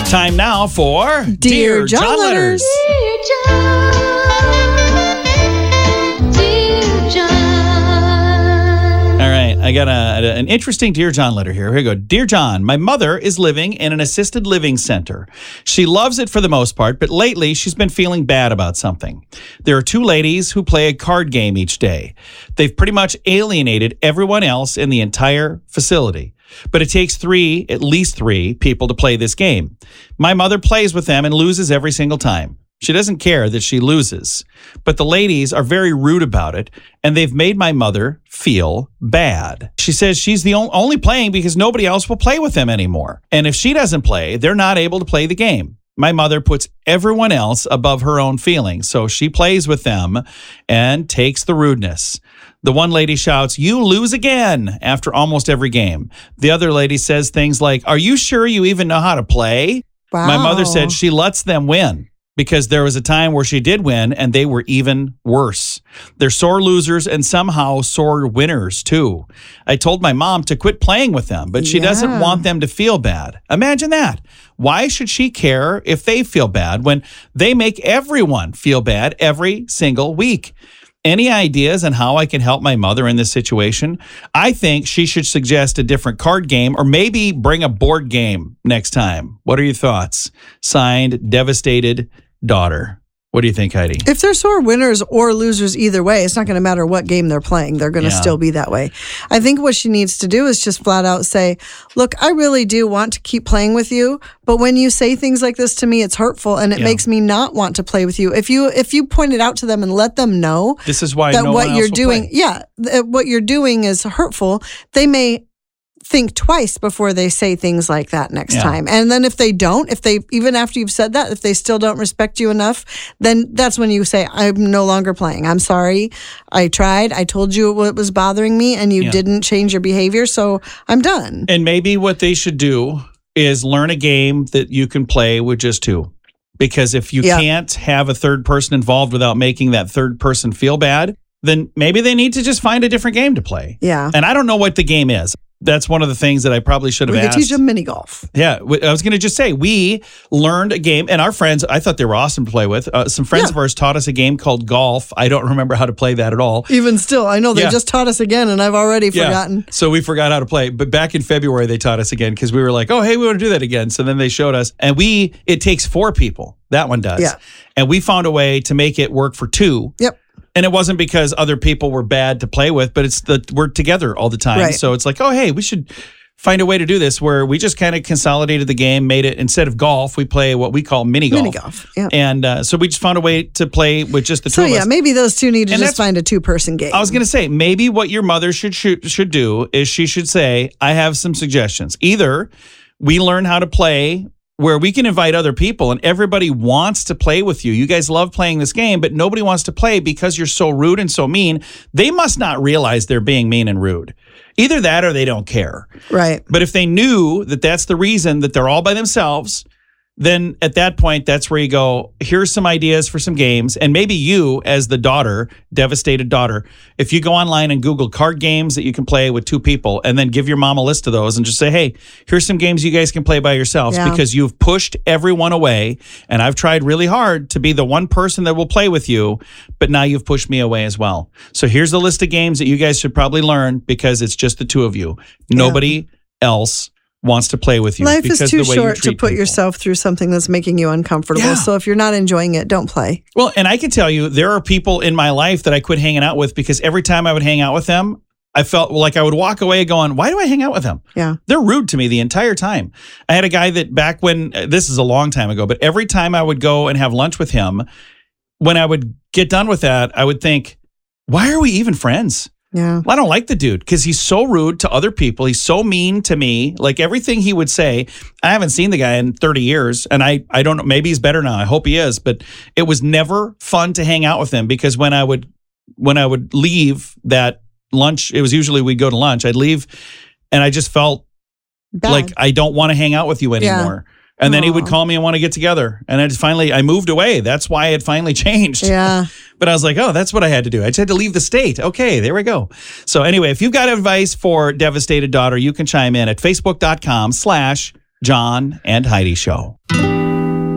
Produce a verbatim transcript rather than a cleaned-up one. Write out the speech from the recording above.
Time now for Dear, Dear John, John Letters. Dear John, Dear John. All right, I got a, an interesting Dear John letter here. Here we go. Dear John, my mother is living in an assisted living center. She loves it for the most part, but lately she's been feeling bad about something. There are two ladies who play a card game each day. They've pretty much alienated everyone else in the entire facility. But it takes three, at least three, people to play this game. My mother plays with them and loses every single time. She doesn't care that she loses. But the ladies are very rude about it, and they've made my mother feel bad. She says she's the only playing because nobody else will play with them anymore. And if she doesn't play, they're not able to play the game. My mother puts everyone else above her own feelings, so she plays with them and takes the rudeness. The one lady shouts, "You lose again," after almost every game. The other lady says things like, "Are you sure you even know how to play?" Wow. My mother said she lets them win because there was a time where she did win and they were even worse. They're sore losers and somehow sore winners too. I told my mom to quit playing with them, but she Yeah. doesn't want them to feel bad. Imagine that. Why should she care if they feel bad when they make everyone feel bad every single week? Any ideas on how I can help my mother in this situation? I think she should suggest a different card game or maybe bring a board game next time. What are your thoughts? Signed, Devastated Daughter. What do you think, Heidi? If they're sore winners or losers either way, it's not going to matter what game they're playing. They're going to Yeah. still be that way. I think what she needs to do is just flat out say, look, I really do want to keep playing with you, but when you say things like this to me, it's hurtful and it Yeah. makes me not want to play with you. If you if you point it out to them and let them know This is why that no what one you're else will doing, play. yeah, th- what you're doing is hurtful, they may think twice before they say things like that next Yeah. time. And then if they don't, if they, even after you've said that, if they still don't respect you enough, then that's when you say, I'm no longer playing. I'm sorry. I tried. I told you what was bothering me and you Yeah. didn't change your behavior. So I'm done. And maybe what they should do is learn a game that you can play with just two. Because if you Yeah. can't have a third person involved without making that third person feel bad, then maybe they need to just find a different game to play. Yeah. And I don't know what the game is. That's one of the things that I probably should have We could asked. teach them mini golf. Yeah, w- I was going to just say, we learned a game, and our friends, I thought they were awesome to play with. Uh, some friends Yeah. of ours taught us a game called golf. I don't remember how to play that at all. Even still, I know they Yeah. just taught us again and I've already Yeah. forgotten. So we forgot how to play. But back in February, they taught us again because we were like, oh, hey, we want to do that again. So then they showed us. And we, it takes four people. That one does. Yeah. And we found a way to make it work for two. Yep. And it wasn't because other people were bad to play with, but it's that we're together all the time. Right. So it's like, oh, hey, we should find a way to do this where we just kind of consolidated the game, made it, instead of golf, we play what we call mini golf. Mini golf. Yeah. And uh, so we just found a way to play with just the So two of yeah, us. maybe those two need to And just that's- find a two-person game. I was going to say, maybe what your mother should, should should do is she should say, I have some suggestions. Either we learn how to play where we can invite other people and everybody wants to play with you. You guys love playing this game, but nobody wants to play because you're so rude and so mean. They must not realize they're being mean and rude. Either that or they don't care. Right. But if they knew that that's the reason that they're all by themselves, then at that point, that's where you go, here's some ideas for some games. And maybe you, as the daughter, devastated daughter, if you go online and Google card games that you can play with two people and then give your mom a list of those and just say, hey, here's some games you guys can play by yourselves Yeah. because you've pushed everyone away. And I've tried really hard to be the one person that will play with you, but now you've pushed me away as well. So here's a list of games that you guys should probably learn because it's just the two of you. Nobody else wants to play with you. Life is because too the way you short to treat put people. yourself through something that's making you uncomfortable. Yeah. So if you're not enjoying it, don't play. Well, and I can tell you, there are people in my life that I quit hanging out with because every time I would hang out with them, I felt like I would walk away going, why do I hang out with them? Yeah. They're rude to me the entire time. I had a guy that back when, uh, this is a long time ago, but every time I would go and have lunch with him, when I would get done with that, I would think, why are we even friends? Yeah. Well, I don't like the dude because he's so rude to other people. He's so mean to me. Like everything he would say, I haven't seen the guy in thirty years. And I, I don't know, maybe he's better now. I hope he is. But it was never fun to hang out with him because when I would, when I would leave that lunch, it was usually we'd go to lunch. I'd leave and I just felt Bad. like I don't want to hang out with you Yeah. anymore. And then he would Aw. call me and want to get together. And I just finally, I moved away. That's why it finally changed. Yeah. But I was like, oh, that's what I had to do. I just had to leave the state. Okay, there we go. So anyway, if you've got advice for devastated daughter, you can chime in at facebook.com slash John and Heidi Show.